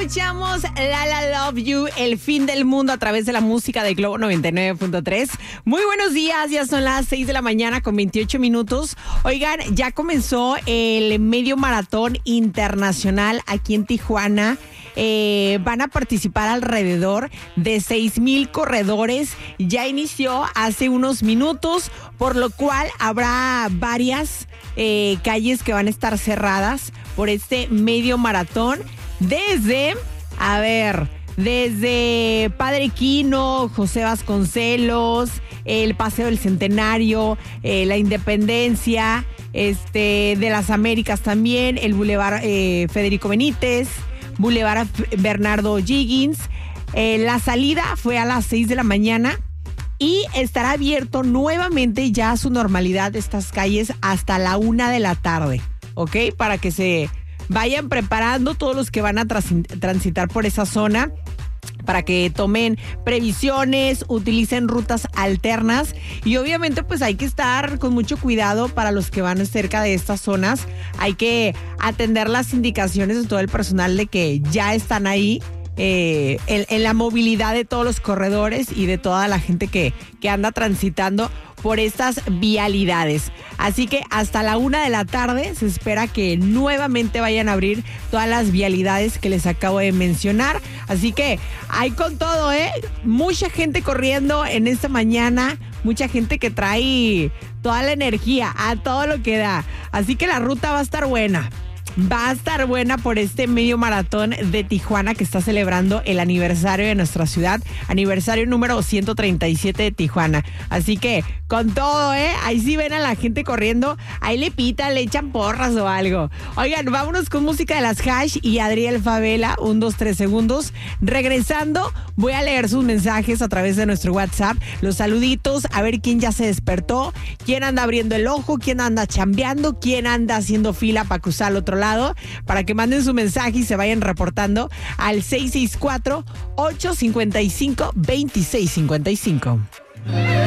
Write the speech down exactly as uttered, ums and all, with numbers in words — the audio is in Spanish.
escuchamos La La Love You, el fin del mundo a través de la música de Globo noventa y nueve punto tres. Muy buenos días, ya son las seis de la mañana con veintiocho minutos. Oigan, ya comenzó el medio maratón internacional aquí en Tijuana. Eh, van a participar alrededor de seis mil corredores. Ya inició hace unos minutos, por lo cual habrá varias eh, calles que van a estar cerradas por este medio maratón. Desde, a ver, desde Padre Quino, José Vasconcelos, el Paseo del Centenario, eh, la Independencia, este, de las Américas también, el Boulevard eh, Federico Benítez, Boulevard Bernardo O'Higgins. Eh, la salida fue a las seis de la mañana y estará abierto nuevamente ya a su normalidad estas calles hasta la una de la tarde, ¿ok? Para que se vayan preparando todos los que van a tras- transitar por esa zona, para que tomen previsiones, utilicen rutas alternas y obviamente pues hay que estar con mucho cuidado para los que van cerca de estas zonas. Hay que atender las indicaciones de todo el personal de que ya están ahí eh, en, en la movilidad de todos los corredores y de toda la gente que, que anda transitando por estas vialidades. Así que hasta la una de la tarde se espera que nuevamente vayan a abrir todas las vialidades que les acabo de mencionar. Así que hay con todo, ¿eh? Mucha gente corriendo en esta mañana, mucha gente que trae toda la energía a todo lo que da. Así que la ruta va a estar buena. Va a estar buena por este medio maratón de Tijuana que está celebrando el aniversario de nuestra ciudad, aniversario número ciento treinta y siete de Tijuana. Así que con todo, ¿eh? Ahí sí ven a la gente corriendo, ahí le pitan, le echan porras o algo. Oigan, vámonos con música de las Hash y Adriel Favela, un, dos, tres segundos. Regresando, voy a leer sus mensajes a través de nuestro WhatsApp, los saluditos, a ver quién ya se despertó, quién anda abriendo el ojo, quién anda chambeando, quién anda haciendo fila para cruzar al otro lado, para que manden su mensaje y se vayan reportando al seis seis cuatro, ocho cinco cinco, dos seis cinco cinco.